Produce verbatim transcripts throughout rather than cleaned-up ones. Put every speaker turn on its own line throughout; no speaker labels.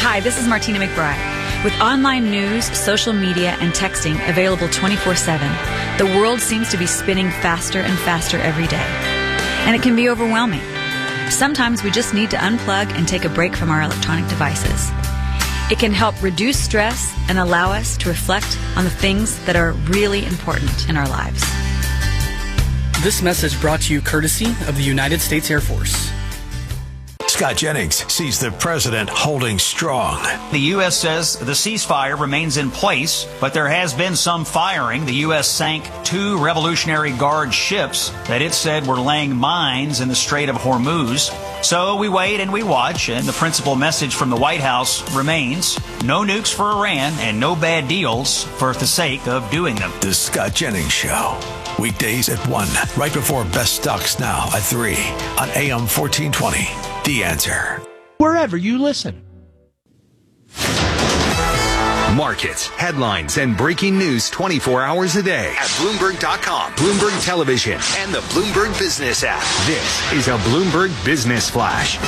Hi, this is Martina McBride. With online news, social media, and texting available twenty-four seven, the world seems to be spinning faster and faster every day. And it can be overwhelming. Sometimes we just need to unplug and take a break from our electronic devices. It can help reduce stress and allow us to reflect on the things that are really important in our lives.
This message brought to you courtesy of the United States Air Force.
Scott Jennings sees the president holding strong.
The U S says the ceasefire remains in place, but there has been some firing. The U S sank two Revolutionary Guard ships that it said were laying mines in the Strait of Hormuz. So we wait and we watch, and the principal message from the White House remains: no nukes for Iran and no bad deals for the sake of doing them.
The Scott Jennings Show. Weekdays at one, right before Best Stocks Now at three on A M fourteen twenty. The Answer.
Wherever you listen.
Markets, headlines, and breaking news twenty-four hours a day at Bloomberg dot com, Bloomberg Television, and the Bloomberg Business app. This is a Bloomberg Business Flash.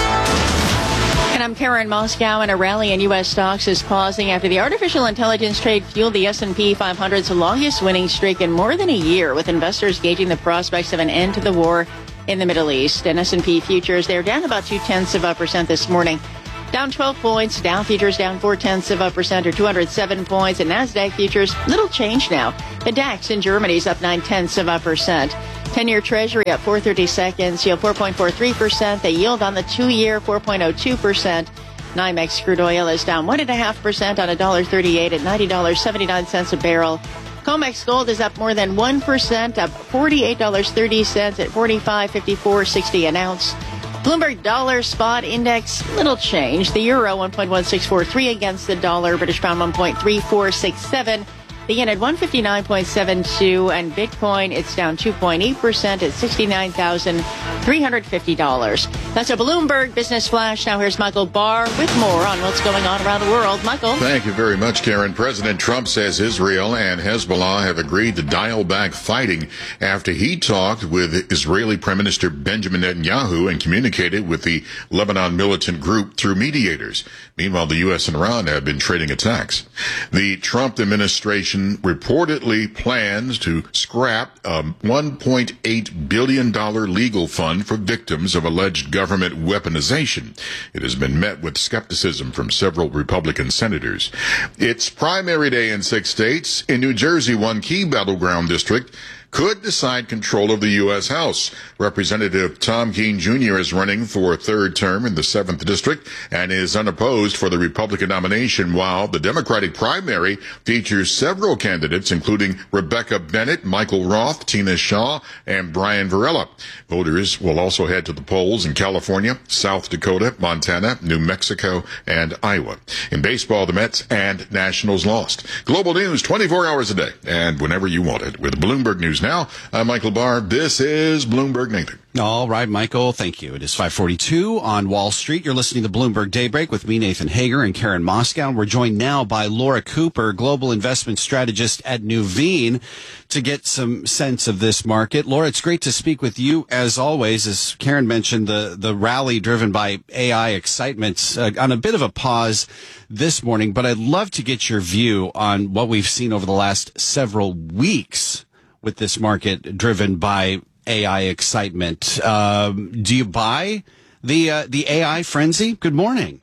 And I'm Karen Moscow, and a rally in U S stocks is pausing after the artificial intelligence trade fueled the S and P five hundred's longest winning streak in more than a year, with investors gauging the prospects of an end to the war in the Middle East. And S and P futures, they're down about two-tenths of a percent this morning. Down twelve points. Dow futures down four-tenths of a percent, or two hundred seven points. And NASDAQ futures, little change now. The DAX in Germany is up nine-tenths of a percent. ten-year Treasury up four thirty-seconds, yield four point four three percent. The yield on the two-year, four point oh two percent. NYMEX crude oil is down one point five percent on one dollar thirty-eight at ninety dollars and seventy-nine cents a barrel. COMEX gold is up more than one percent, up forty-eight dollars and thirty cents at forty-five fifty-four sixty an ounce. Bloomberg Dollar Spot Index, little change. The euro, one point one six four three against the dollar. British pound, one point three four six seven. The yen at one fifty-nine point seven two, and Bitcoin, it's down two point eight percent at sixty-nine thousand three hundred fifty dollars. That's a Bloomberg Business Flash. Now here's Michael Barr with more on what's going on around the world. Michael.
Thank you very much, Karen. President Trump says Israel and Hezbollah have agreed to dial back fighting after he talked with Israeli Prime Minister Benjamin Netanyahu and communicated with the Lebanon militant group through mediators. Meanwhile, the U S and Iran have been trading attacks. The Trump administration reportedly plans to scrap a one point eight billion dollars legal fund for victims of alleged government weaponization. It has been met with skepticism from several Republican senators. It's primary day in six states. In New Jersey, one key battleground district could decide control of the U S House. Representative Tom Keene Junior is running for a third term in the seventh District and is unopposed for the Republican nomination, while the Democratic primary features several candidates, including Rebecca Bennett, Michael Roth, Tina Shaw, and Brian Varela. Voters will also head to the polls in California, South Dakota, Montana, New Mexico, and Iowa. In baseball, the Mets and Nationals lost. Global news twenty-four hours a day and whenever you want it with Bloomberg News Now. I'm Michael Barr. This is Bloomberg Nathan.
All right, Michael, thank you. It is five forty-two on Wall Street. You're listening to Bloomberg Daybreak with me, Nathan Hager, and Karen Moscow. And we're joined now by Laura Cooper, global investment strategist at Nuveen, to get some sense of this market. Laura, it's great to speak with you as always. As Karen mentioned, the, the rally driven by A I excitement uh, on a bit of a pause this morning, but I'd love to get your view on what we've seen over the last several weeks with this market driven by A I excitement. Um, do you buy the uh, the A I frenzy? Good morning.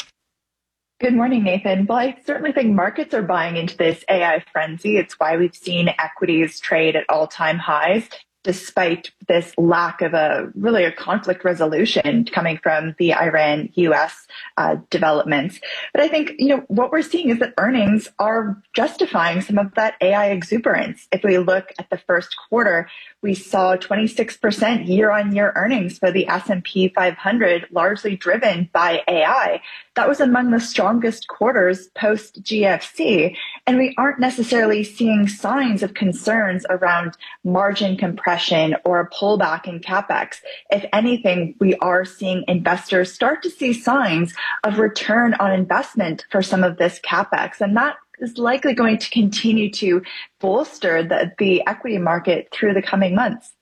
Good morning, Nathan. Well, I certainly think markets are buying into this A I frenzy. It's why we've seen equities trade at all-time highs, despite this lack of a really a conflict resolution coming from the Iran U S uh, developments. But I think, you know, what we're seeing is that earnings are justifying some of that A I exuberance. If we look at the first quarter, we saw twenty-six percent year-on-year earnings for the S and P five hundred, largely driven by A I. That was among the strongest quarters post-G F C, and we aren't necessarily seeing signs of concerns around margin compression or a pullback in CapEx. If anything, we are seeing investors start to see signs of return on investment for some of this CapEx, and that is likely going to continue to bolster the, the equity market through the coming months.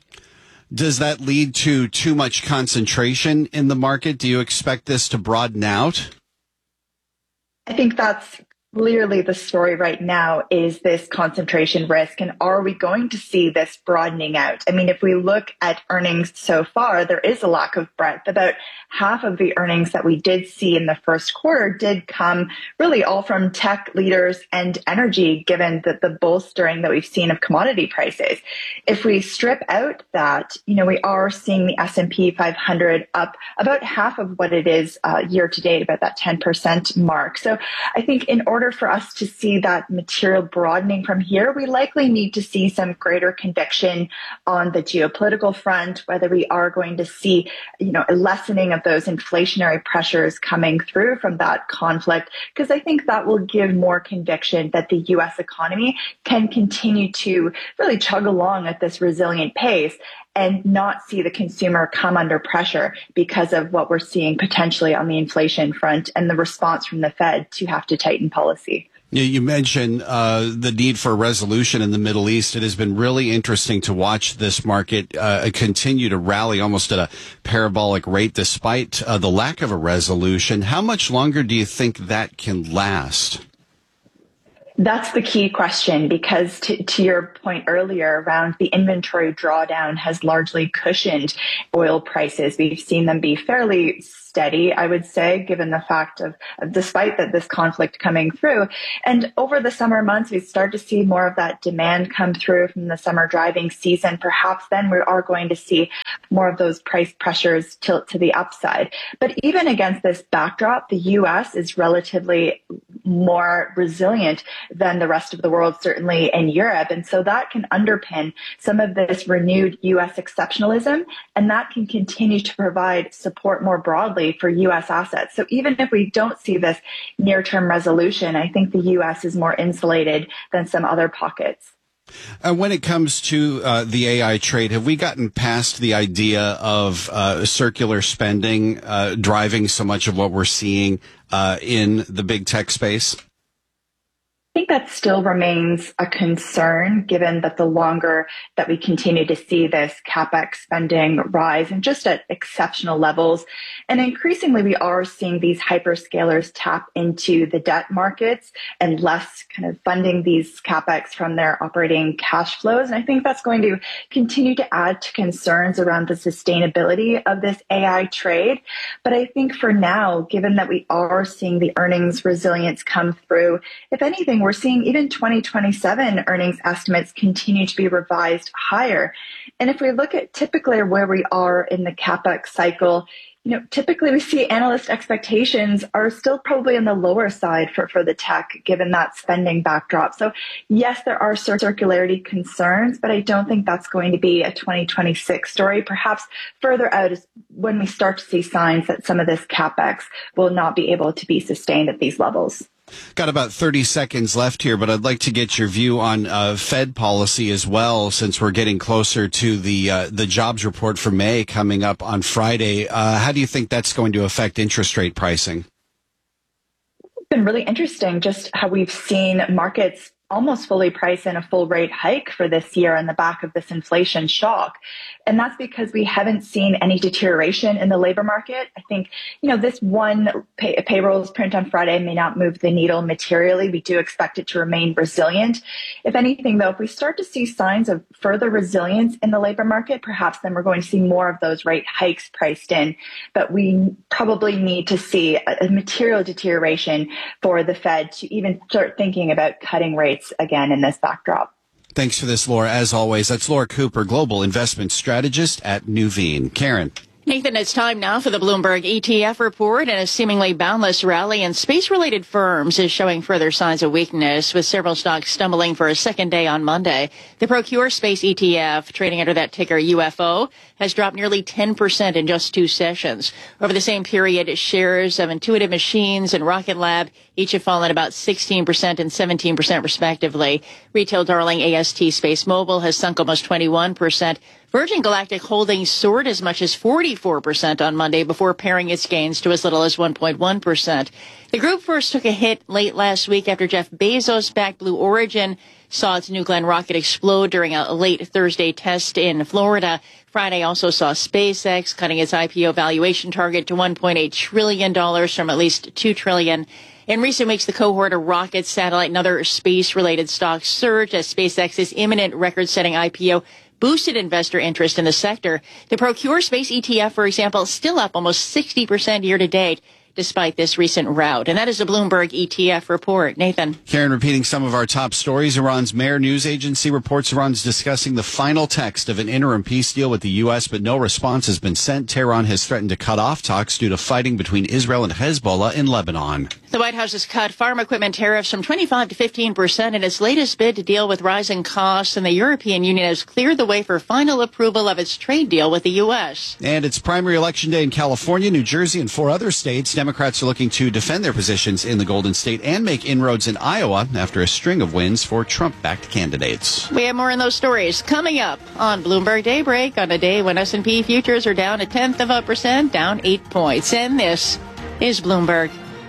Does that lead to too much concentration in the market? Do you expect this to broaden out?
I think that's clearly the story right now, is this concentration risk. And are we going to see this broadening out? I mean, if we look at earnings so far, there is a lack of breadth. About half of the earnings that we did see in the first quarter did come really all from tech leaders and energy, given the, the bolstering that we've seen of commodity prices. If we strip out that, you know, we are seeing the S and P five hundred up about half of what it is uh, year to date, about that ten percent mark. So I think in order for us to see that material broadening from here, we likely need to see some greater conviction on the geopolitical front, whether we are going to see, you know, a lessening of those inflationary pressures coming through from that conflict, because I think that will give more conviction that the U S economy can continue to really chug along at this resilient pace and not see the consumer come under pressure because of what we're seeing potentially on the inflation front and the response from the Fed to have to tighten policy.
You, you mentioned uh, the need for resolution in the Middle East. It has been really interesting to watch this market uh, continue to rally almost at a parabolic rate despite uh, the lack of a resolution. How much longer do you think that can last?
That's the key question, because to, to your point earlier around the inventory drawdown has largely cushioned oil prices. We've seen them be fairly steady, I would say, given the fact of, of despite that this conflict coming through. And over the summer months, we start to see more of that demand come through from the summer driving season. Perhaps then we are going to see more of those price pressures tilt to the upside. But even against this backdrop, the U S is relatively more resilient than the rest of the world, certainly in Europe. And so that can underpin some of this renewed U S exceptionalism, and that can continue to provide support more broadly for U S assets. So even if we don't see this near-term resolution, I think the U S is more insulated than some other pockets.
Uh, when it comes to uh, the A I trade, have we gotten past the idea of uh, circular spending uh, driving so much of what we're seeing uh, in the big tech space?
I think that still remains a concern, given that the longer that we continue to see this CapEx spending rise and just at exceptional levels, and increasingly we are seeing these hyperscalers tap into the debt markets and less kind of funding these CapEx from their operating cash flows. And I think that's going to continue to add to concerns around the sustainability of this A I trade. But I think for now, given that we are seeing the earnings resilience come through, if anything, we're seeing even twenty twenty-seven earnings estimates continue to be revised higher. And if we look at typically where we are in the CapEx cycle, you know, typically we see analyst expectations are still probably on the lower side for, for the tech, given that spending backdrop. So yes, there are circularity concerns, but I don't think that's going to be a twenty twenty-six story. Perhaps further out is when we start to see signs that some of this CapEx will not be able to be sustained at these levels.
Got about thirty seconds left here, but I'd like to get your view on uh, Fed policy as well, since we're getting closer to the uh, the jobs report for May coming up on Friday. Uh, how do you think that's going to affect interest rate pricing?
It's been really interesting just how we've seen markets almost fully price in a full rate hike for this year on the back of this inflation shock. And that's because we haven't seen any deterioration in the labor market. I think, you know, this one pay- payrolls print on Friday may not move the needle materially. We do expect it to remain resilient. If anything, though, if we start to see signs of further resilience in the labor market, perhaps then we're going to see more of those rate hikes priced in. But we probably need to see a, a material deterioration for the Fed to even start thinking about cutting rates again in this backdrop.
Thanks for this, Laura. As always, that's Laura Cooper, Global Investment Strategist at Nuveen. Karen.
Nathan, it's time now for the Bloomberg E T F report, and a seemingly boundless rally in space-related firms is showing further signs of weakness, with several stocks stumbling for a second day on Monday. The Procure Space E T F, trading under that ticker U F O, has dropped nearly ten percent in just two sessions. Over the same period, shares of Intuitive Machines and Rocket Lab each have fallen about sixteen percent and seventeen percent respectively. Retail darling A S T Space Mobile has sunk almost twenty-one percent. Virgin Galactic Holdings soared as much as forty-four percent on Monday before paring its gains to as little as one point one percent. The group first took a hit late last week after Jeff Bezos-backed Blue Origin saw its New Glenn rocket explode during a late Thursday test in Florida. Friday also saw SpaceX cutting its I P O valuation target to one point eight trillion dollars from at least two trillion dollars. In recent weeks, the cohort of rockets, satellite, and other space-related stocks surged as SpaceX's imminent record-setting I P O boosted investor interest in the sector. The Procure Space E T F, for example, is still up almost sixty percent year-to-date, despite this recent rout. And that is a Bloomberg E T F report. Nathan.
Karen, repeating some of our top stories. Iran's Mehr news agency reports Iran's discussing the final text of an interim peace deal with the U S, but no response has been sent. Tehran has threatened to cut off talks due to fighting between Israel and Hezbollah in Lebanon.
The White House has cut farm equipment tariffs from twenty-five to fifteen percent in its latest bid to deal with rising costs, and the European Union has cleared the way for final approval of its trade deal with the U S.
And it's primary election day in California, New Jersey, and four other states. Democrats are looking to defend their positions in the Golden State and make inroads in Iowa after a string of wins for Trump-backed candidates.
We have more on those stories coming up on Bloomberg Daybreak on a day when S and P futures are down a tenth of a percent, down eight points. And this is Bloomberg.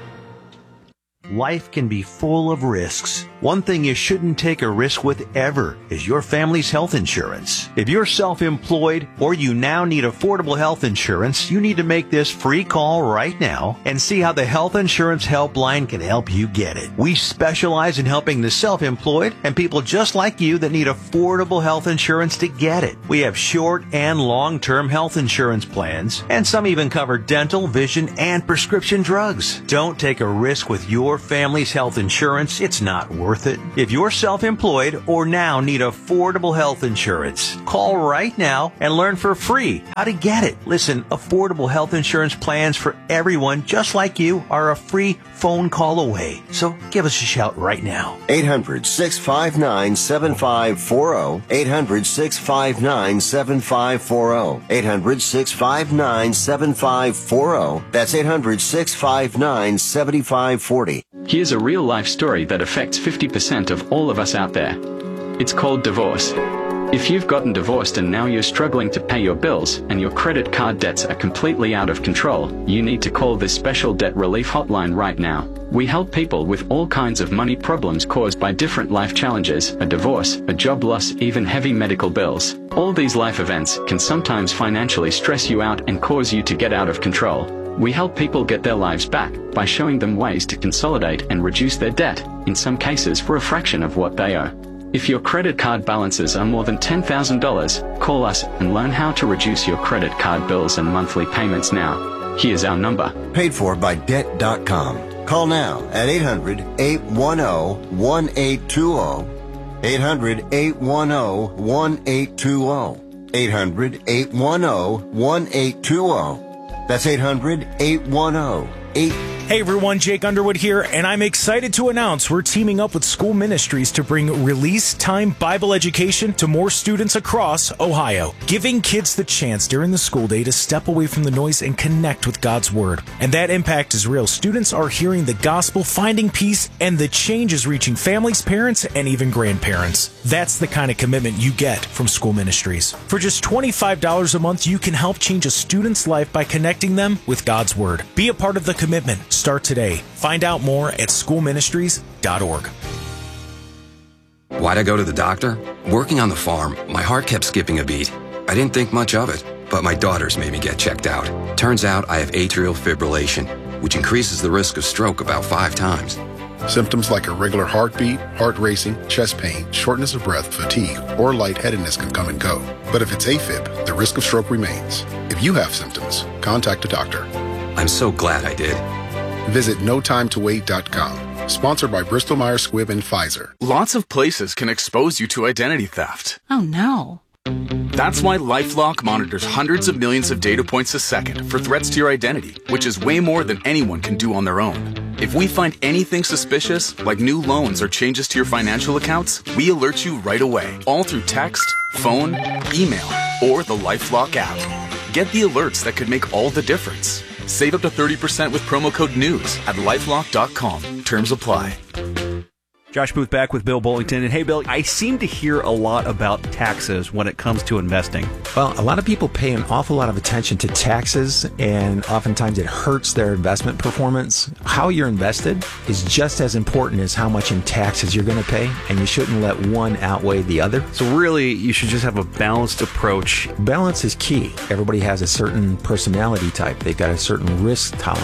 Life can be full of risks. One thing you shouldn't take a risk with ever is your family's health insurance. If you're self-employed or you now need affordable health insurance, you need to make this free call right now and see how the Health Insurance Helpline can help you get it. We specialize in helping the self-employed and people just like you that need affordable health insurance to get it. We have short and long-term health insurance plans, and some even cover dental, vision, and prescription drugs. Don't take a risk with your family's health insurance. It's not worth it. If you're self-employed or now need affordable health insurance, call right now and learn for free how to get it. Listen, affordable health insurance plans for everyone just like you are a free phone call away. So give us a shout right now.
eight hundred, six five nine, seven five four zero. eight hundred, six five nine, seven five four zero. eight hundred, six five nine, seven five four zero. That's eight hundred, six five nine, seven five four zero.
Here's a real-life story that affects fifty percent of all of us out there. It's called divorce. If you've gotten divorced and now you're struggling to pay your bills and your credit card debts are completely out of control, you need to call this special debt relief hotline right now. We help people with all kinds of money problems caused by different life challenges, a divorce, a job loss, even heavy medical bills. All these life events can sometimes financially stress you out and cause you to get out of control. We help people get their lives back by showing them ways to consolidate and reduce their debt, in some cases for a fraction of what they owe. If your credit card balances are more than ten thousand dollars, call us and learn how to reduce your credit card bills and monthly payments now. Here's our number.
Paid for by debt dot com. Call now at eight hundred, eight one zero, one eight two zero. eight hundred, eight one zero, one eight two zero. eight hundred, eight one zero, one eight two zero. That's eight hundred, eight one zero, eight.
Hey everyone, Jake Underwood here, and I'm excited to announce we're teaming up with School Ministries to bring Release Time Bible education to more students across Ohio, giving kids the chance during the school day to step away from the noise and connect with God's Word. And that impact is real. Students are hearing the gospel, finding peace, and the change is reaching families, parents, and even grandparents. That's the kind of commitment you get from School Ministries. For just twenty-five dollars a month, you can help change a student's life by connecting them with God's Word. Be a part of the commitment. Start today. Find out more at school ministries dot org.
Why'd I go to the doctor? Working on the farm, my heart kept skipping a beat. I didn't think much of it, but my daughters made me get checked out. Turns out I have atrial fibrillation, which increases the risk of stroke about five times.
Symptoms like irregular heartbeat, heart racing, chest pain, shortness of breath, fatigue, or lightheadedness can come and go. But if it's AFib, the risk of stroke remains. If you have symptoms, contact a doctor.
I'm so glad I did.
Visit no time to wait dot com. Sponsored by Bristol Myers Squibb and Pfizer.
Lots of places can expose you to identity theft.
Oh no.
That's why LifeLock monitors hundreds of millions of data points a second for threats to your identity, which is way more than anyone can do on their own. If we find anything suspicious, like new loans or changes to your financial accounts, we alert you right away, all through text, phone, email, or the LifeLock app. Get the alerts that could make all the difference. Save up to thirty percent with promo code NEWS at lifelock dot com. Terms apply.
Josh Booth back with Bill Bullington. And hey, Bill, I seem to hear a lot about taxes when it comes to investing.
Well, a lot of people pay an awful lot of attention to taxes, and oftentimes it hurts their investment performance. How you're invested is just as important as how much in taxes you're going to pay, and you shouldn't let one outweigh the other.
So really, you should just have a balanced approach.
Balance is key. Everybody has a certain personality type. They've got a certain risk tolerance.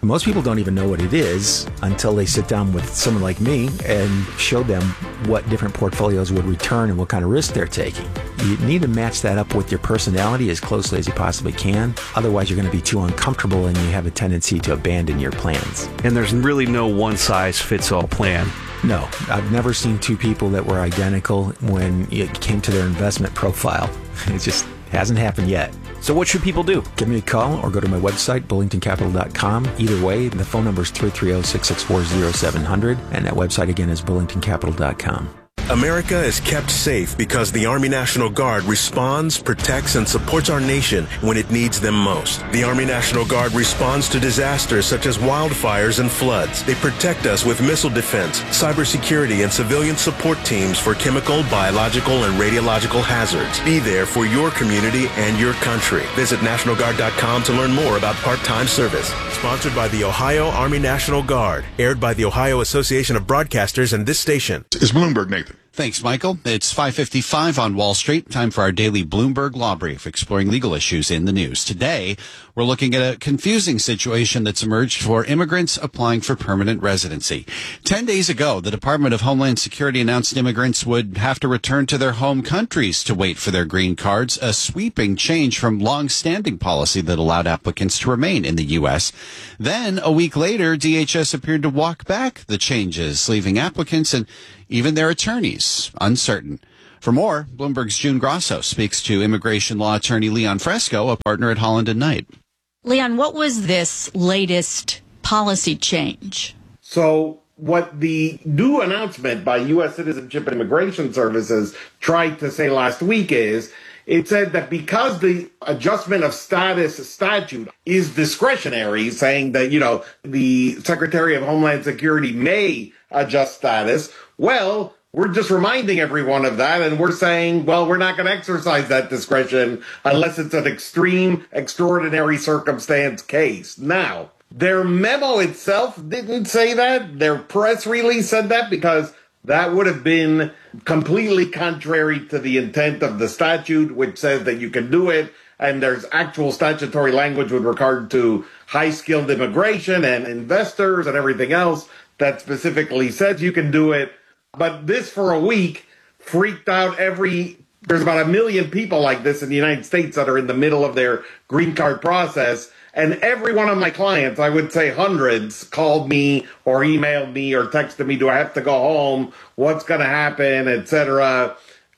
Most people don't even know what it is until they sit down with someone like me and show them what different portfolios would return and what kind of risk they're taking. You need to match that up with your personality as closely as you possibly can. Otherwise, you're going to be too uncomfortable and you have a tendency to abandon your plans.
And there's really no one-size-fits-all plan.
No, I've never seen two people that were identical when it came to their investment profile. It just hasn't happened yet.
So what should people do?
Give me a call or go to my website, bullington capital dot com. Either way, the phone number is three three zero, six six four, zero seven zero zero, and that website again is bullington capital dot com.
America is kept safe because the Army National Guard responds, protects, and supports our nation when it needs them most. The Army National Guard responds to disasters such as wildfires and floods. They protect us with missile defense, cybersecurity, and civilian support teams for chemical, biological, and radiological hazards. Be there for your community and your country. Visit National Guard dot com to learn more about part-time service. Sponsored by the Ohio Army National Guard. Aired by the Ohio Association of Broadcasters and this station.
It's Bloomberg, Nathan.
Thanks, Michael. It's five fifty-five on Wall Street. Time for our daily Bloomberg Law Brief, exploring legal issues in the news. Today, we're looking at a confusing situation that's emerged for immigrants applying for permanent residency. Ten days ago, the Department of Homeland Security announced immigrants would have to return to their home countries to wait for their green cards, a sweeping change from long-standing policy that allowed applicants to remain in the U S. Then, a week later, D H S appeared to walk back the changes, leaving applicants and even their attorneys uncertain. For more, Bloomberg's June Grosso speaks to immigration law attorney Leon Fresco, a partner at Holland and Knight.
Leon, what was this latest policy change?
So what the new announcement by U S Citizenship and Immigration Services tried to say last week is, it said that because the adjustment of status statute is discretionary, saying that, you know, the Secretary of Homeland Security may adjust status, well, we're just reminding everyone of that, and we're saying, well, we're not going to exercise that discretion unless it's an extreme, extraordinary circumstance case. Now, their memo itself didn't say that. Their press release said that because that would have been completely contrary to the intent of the statute, which says that you can do it, and there's actual statutory language with regard to high-skilled immigration and investors and everything else that specifically says you can do it. But this, for a week, freaked out every... There's about a million people like this in the United States that are in the middle of their green card process. And every one of my clients, I would say hundreds, called me or emailed me or texted me, do I have to go home? What's going to happen, et cetera.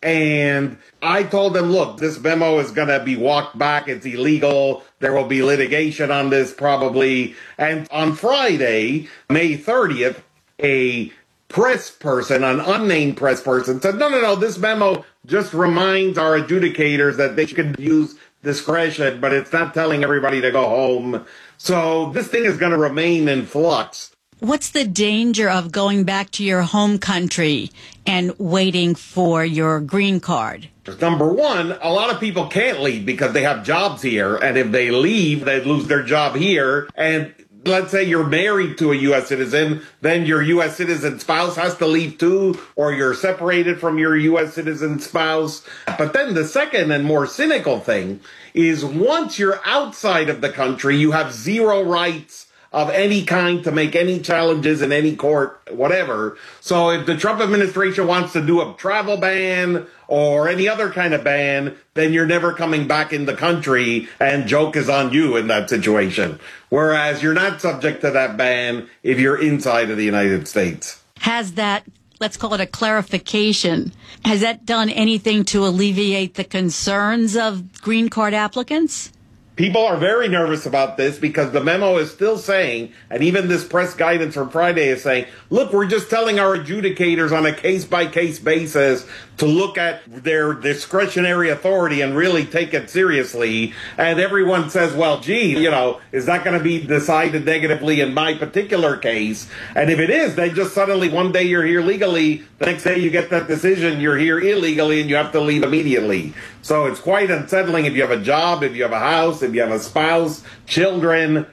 And I told them, look, this memo is going to be walked back. It's illegal. There will be litigation on this probably. And on Friday, May thirtieth, a press person, an unnamed press person, said, no, no, no, this memo just reminds our adjudicators that they can use discretion, but it's not telling everybody to go home. So this thing is going to remain in flux.
What's the danger of going back to your home country and waiting for your green card?
Number one, a lot of people can't leave because they have jobs here. And if they leave, they lose their job here. And let's say you're married to a U S citizen, then your U S citizen spouse has to leave too, or you're separated from your U S citizen spouse. But then the second and more cynical thing is once you're outside of the country, you have zero rights of any kind to make any challenges in any court, whatever. So if the Trump administration wants to do a travel ban or any other kind of ban, then you're never coming back in the country, and joke is on you in that situation. Whereas you're not subject to that ban if you're inside of the United States.
Has that, let's call it a clarification, has that done anything to alleviate the concerns of green card applicants?
People are very nervous about this because the memo is still saying, and even this press guidance from Friday is saying, look, we're just telling our adjudicators on a case-by-case basis to look at their discretionary authority and really take it seriously. And everyone says, well, gee, you know, is that going to be decided negatively in my particular case? And if it is, then just suddenly one day you're here legally, the next day you get that decision, you're here illegally, and you have to leave immediately. So it's quite unsettling if you have a job, if you have a house, if you have a spouse, children,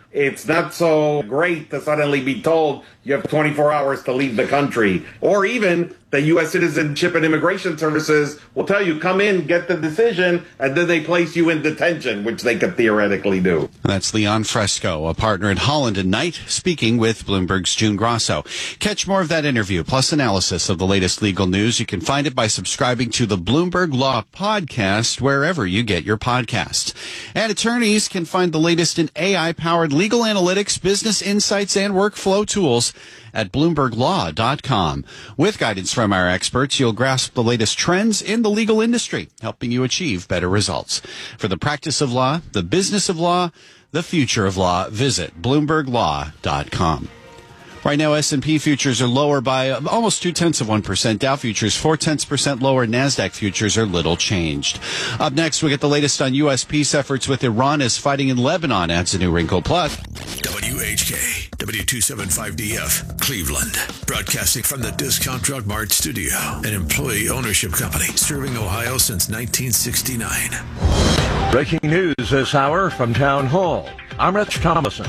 it's not so great to suddenly be told you have twenty-four hours to leave the country. Or even the U S Citizenship and Immigration Services will tell you, come in, get the decision, and then they place you in detention, which they could theoretically do.
That's Leon Fresco, a partner at Holland and Knight, speaking with Bloomberg's June Grosso. Catch more of that interview, plus analysis of the latest legal news. You can find it by subscribing to the Bloomberg Law Podcast, wherever you get your podcasts. And attorneys can find the latest in A I-powered legal analytics, business insights, and workflow tools at bloomberg law dot com. With guidance from our experts, you'll grasp the latest trends in the legal industry, helping you achieve better results. For the practice of law, the business of law, the future of law, visit bloomberg law dot com. Right now, S and P futures are lower by almost two-tenths of one percent. Dow futures four-tenths percent lower. NASDAQ futures are little changed. Up next, we get the latest on U S peace efforts with Iran as fighting in Lebanon adds a new wrinkle. Plus,
W H K, W two seventy-five D F, Cleveland. Broadcasting from the Discount Drug Mart studio, an employee ownership company serving Ohio since nineteen sixty-nine.
Breaking news this hour from Town Hall. I'm Rich Thomason.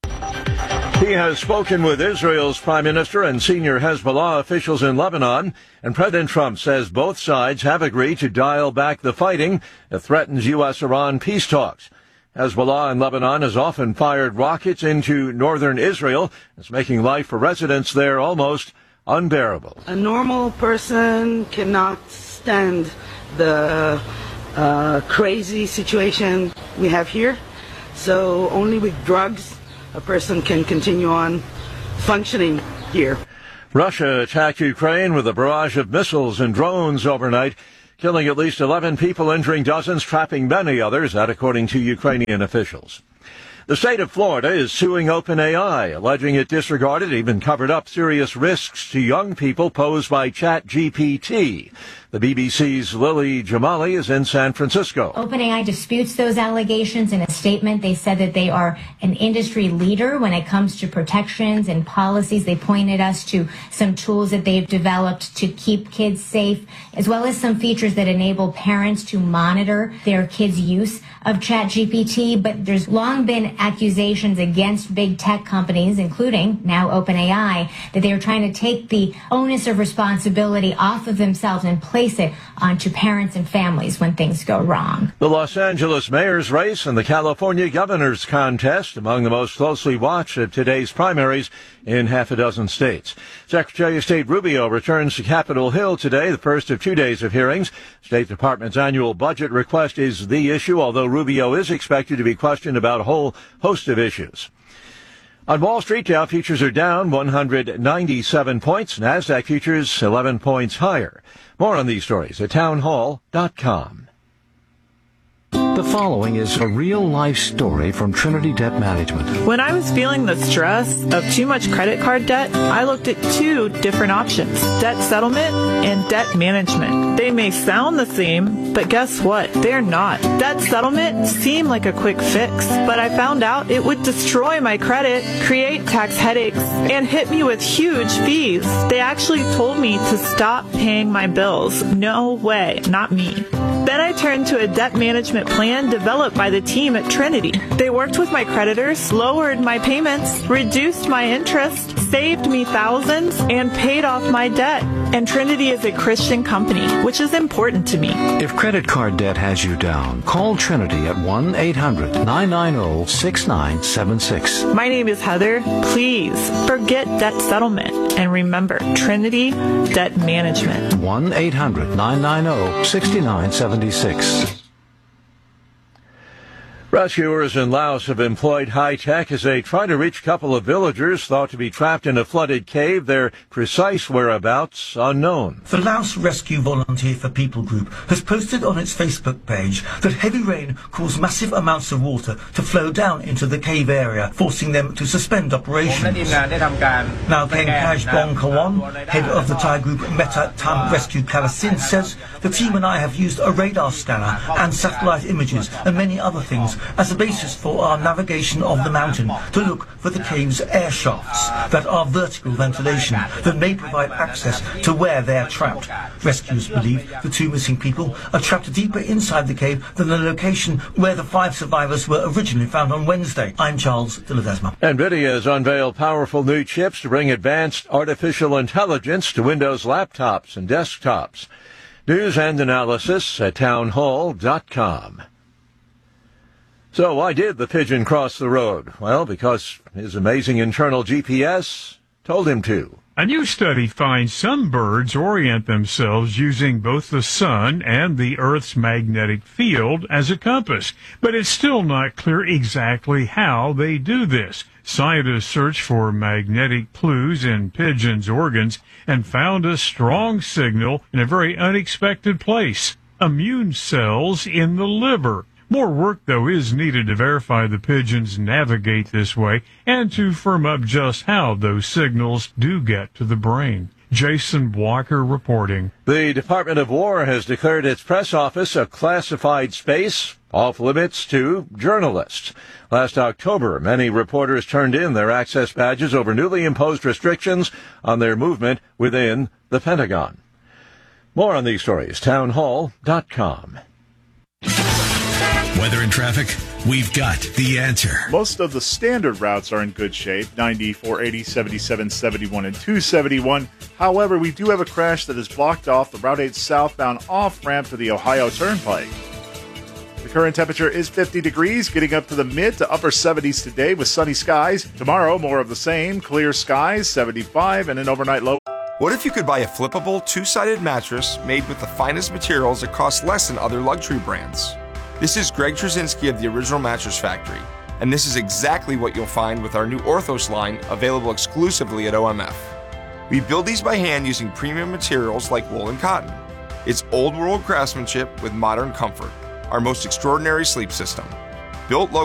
He has spoken with Israel's prime minister and senior Hezbollah officials in Lebanon, and President Trump says both sides have agreed to dial back the fighting that threatens U S Iran peace talks. Hezbollah in Lebanon has often fired rockets into northern Israel. It's making life for residents there almost unbearable.
A normal person cannot stand the uh, crazy situation we have here, so only with drugs a person can continue on functioning here.
Russia attacked Ukraine with a barrage of missiles and drones overnight, killing at least eleven people, injuring dozens, trapping many others, that according to Ukrainian officials. The state of Florida is suing OpenAI, alleging it disregarded, even covered up serious risks to young people posed by ChatGPT. The B B C's Lily Jamali is in San Francisco.
OpenAI disputes those allegations. In a statement, they said that they are an industry leader when it comes to protections and policies. They pointed us to some tools that they've developed to keep kids safe, as well as some features that enable parents to monitor their kids' use of ChatGPT. But there's long been accusations against big tech companies, including now OpenAI, that they are trying to take the onus of responsibility off of themselves and place it onto parents and families when things go wrong.
The Los Angeles mayor's race and the California governor's contest among the most closely watched of today's primaries in half a dozen states. Secretary of State Rubio returns to Capitol Hill today, the first of two days of hearings. State Department's annual budget request is the issue, although Rubio is expected to be questioned about a whole host of issues. On Wall Street, Dow futures are down one hundred ninety-seven points. NASDAQ futures eleven points higher. More on these stories at town hall dot com.
The following is a real-life story from Trinity Debt Management.
When I was feeling the stress of too much credit card debt, I looked at two different options, debt settlement and debt management. They may sound the same, but guess what? They're not. Debt settlement seemed like a quick fix, but I found out it would destroy my credit, create tax headaches, and hit me with huge fees. They actually told me to stop paying my bills. No way, not me. Then I turned to a debt management plan developed by the team at Trinity. They worked with my creditors, lowered my payments, reduced my interest, saved me thousands, and paid off my debt. And Trinity is a Christian company, which is important to me.
If credit card debt has you down, call Trinity at one eight hundred nine nine zero six nine seven six.
My name is Heather. Please forget debt settlement and remember Trinity Debt Management.
one eight hundred nine nine zero six nine seven six.
Rescuers in Laos have employed high-tech as they try to reach a couple of villagers thought to be trapped in a flooded cave, their precise whereabouts unknown.
The Laos Rescue Volunteer for People group has posted on its Facebook page that heavy rain caused massive amounts of water to flow down into the cave area, forcing them to suspend operations. Now, Penkash Bongkawan, head of the Thai group Meta Tam Rescue Kalasin, says the team and I have used a radar scanner and satellite images and many other things as a basis for our navigation of the mountain to look for the cave's air shafts that are vertical ventilation that may provide access to where they are trapped. Rescuers believe the two missing people are trapped deeper inside the cave than the location where the five survivors were originally found on Wednesday. I'm Charles de Ledesma.
NVIDIA has unveiled powerful new chips to bring advanced artificial intelligence to Windows laptops and desktops. News and analysis at townhall dot com. So why did the pigeon cross the road? Well, because his amazing internal G P S told him to.
A new study finds some birds orient themselves using both the sun and the Earth's magnetic field as a compass, but it's still not clear exactly how they do this. Scientists searched for magnetic clues in pigeons' organs and found a strong signal in a very unexpected place: immune cells in the liver. More work, though, is needed to verify the pigeons navigate this way and to firm up just how those signals do get to the brain. Jason Walker reporting.
The Department of War has declared its press office a classified space, off limits to journalists. Last October, many reporters turned in their access badges over newly imposed restrictions on their movement within the Pentagon. More on these stories, townhall dot com.
Weather and traffic, we've got the answer.
Most of the standard routes are in good shape, ninety, four eighty, seventy-seven, seventy-one, and two seventy-one. However, we do have a crash that has blocked off the Route eight southbound off-ramp to the Ohio Turnpike. The current temperature is fifty degrees, getting up to the mid to upper seventies today with sunny skies. Tomorrow, more of the same, clear skies, seventy-five, and an overnight low.
What if you could buy a flippable, two-sided mattress made with the finest materials that cost less than other luxury brands? This is Greg Trzynski of the Original Mattress Factory, and this is exactly what you'll find with our new Orthos line, available exclusively at O M F. We build these by hand using premium materials like wool and cotton. It's old-world craftsmanship with modern comfort, our most extraordinary sleep system. Built locally